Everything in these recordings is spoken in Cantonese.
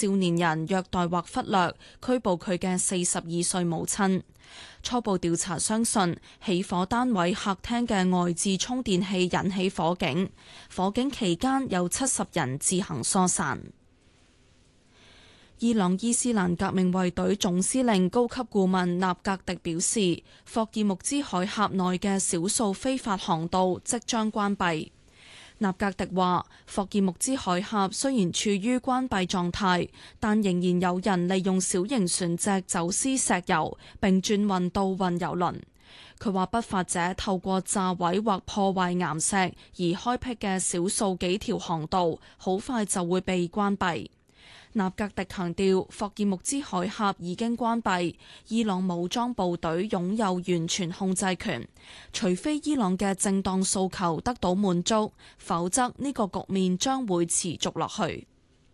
少年人虐待或忽略，拘捕佢嘅42歲母親。初步調查相信，起火單位客廳嘅外置充電器引起火警，火警期間有70人自行疏散。伊朗伊斯蘭革命衛隊總司令高級顧問納格迪表示，霍爾木茲海峽內嘅少數非法航道即將關閉。納格迪話，霍爾木茲海峽雖然處於關閉狀態，但仍然有人利用小型船隻走私石油並轉運到運油輪。佢話，不法者透過炸毀或破壞岩石而開闢嘅少數幾條航道，好快就會被關閉。納格迪強調，霍爾木茲海峽已經關閉，伊朗武裝部隊擁有完全控制權，除非伊朗嘅正當訴求得到滿足，否則呢個局面將會持續落去。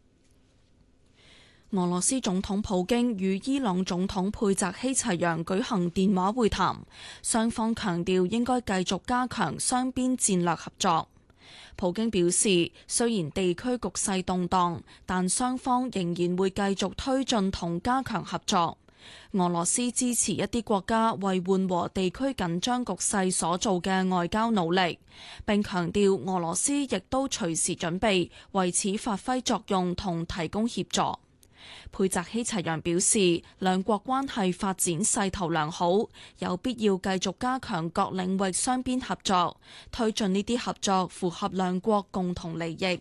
俄羅斯總統普京與伊朗總統佩澤希齊揚舉行電話會談，雙方強調應該繼續加強雙邊戰略合作。普京表示，雖然地區局勢動盪，但雙方仍然會繼續推進同加強合作。俄羅斯支持一啲國家為緩和地區緊張局勢所做嘅外交努力，並強調俄羅斯亦都隨時準備為此發揮作用同提供協助。佩澤希齊揚表示，兩國關係發展勢頭良好，有必要繼續加強各領域雙邊合作，推進呢啲合作符合兩國共同利益。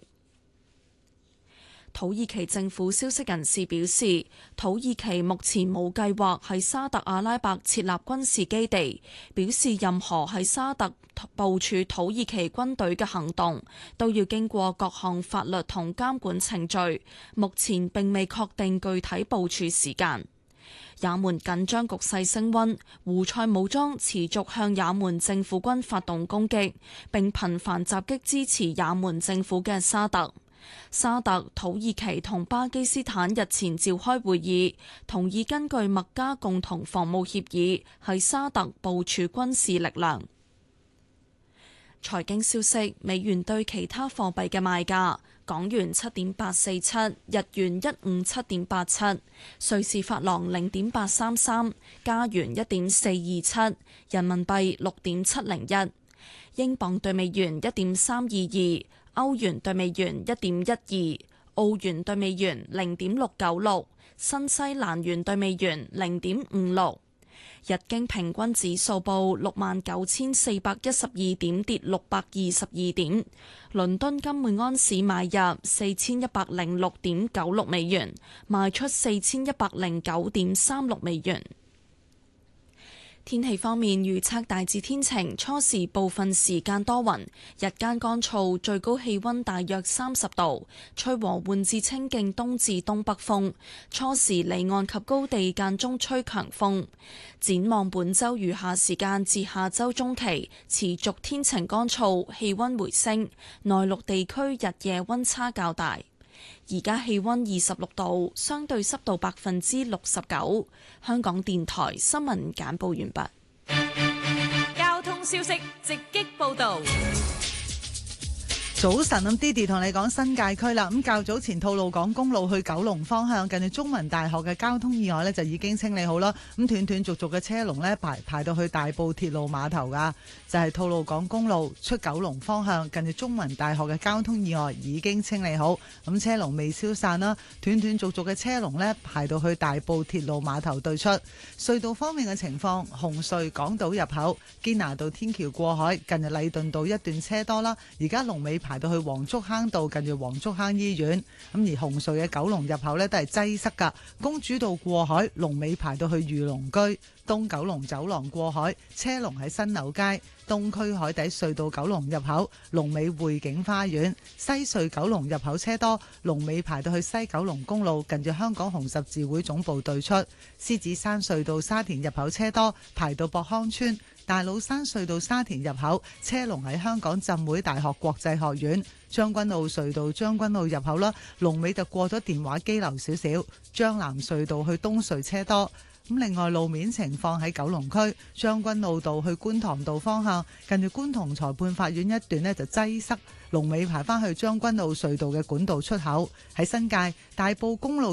土耳其政府消息人士表示，土耳其目前冇計劃喺沙特阿拉伯設立軍事基地，表示任何喺沙特部署土耳其軍隊嘅行動都要經過各項法律同監管程序，目前並未確定具體部署時間。也門緊張局勢升溫，胡塞武裝持續向也門政府軍發動攻擊，並頻繁襲擊支持也門政府嘅沙特。沙特、土耳其同巴基斯坦日前召開會議，同意根據麥加共同防務協議喺沙特部署軍事力量。財經消息，美元對其他貨幣嘅賣價：港元7.847，日元157.87，瑞士法郎0.833，加元1.427，人民幣6.701，英鎊對美元1.322。歐元對美元1.12，澳元對美元0.696，新西蘭元對美元0.56。日經平均指數報69,412點，跌622點。倫敦金每安士買入4106.96美元，賣出4109.36美元。天氣方面，預測大致天晴，初時部分時間多雲，日間乾燥，最高氣溫大約30度，吹和緩至清勁東至東北風，初時離岸及高地間中吹強風。展望本週餘下時間至下週中期，持續天晴乾燥，氣溫回升，內陸地區日夜溫差較大。而家氣溫26度，相對濕度69%。香港電台新聞簡報完畢。 交通消息直擊報道。 早晨，咁 Didi 同你講新界區啦。咁較早前吐露港公路去九龍方向，近住中文大學嘅交通意外呢，就已經清理好啦。咁斷斷續續嘅車龍呢，排到去大埔鐵路碼頭噶，就係吐露港公路出九龍方向，近住中文大學嘅交通意外已經清理好。咁車龍未消散啦，斷斷續續嘅車龍呢，排到去大埔鐵路碼頭對出。隧道方面嘅情況，紅隧港島入口堅拿道天橋過海，近住禮頓道一段車多啦。而家龍尾排到去黃竹坑道，近住黃竹坑醫院。咁而紅隧嘅九龍入口呢，都係擠塞噶，公主道過海龍尾排到去御龍居，東九龍走廊過海車龍喺新樓街，東區海底隧道九龍入口龍尾匯景花園，西隧九龍入口車多，龍尾排到去西九龍公路，近住香港紅十字會總部對出。獅子山隧道沙田入口車多，排到博康村。大老山隧道沙田入口車龍喺香港浸會大學國際學院。將軍澳隧道將軍澳入口啦，龍尾就過咗電話機樓少少。將南隧道去東隧車多。咁另外路面情況喺九龍區將軍澳道去觀塘道方向，近住觀塘裁判法院一段呢就擠塞，龍尾排返去將軍澳隧道嘅管道出口。喺新界大埔公路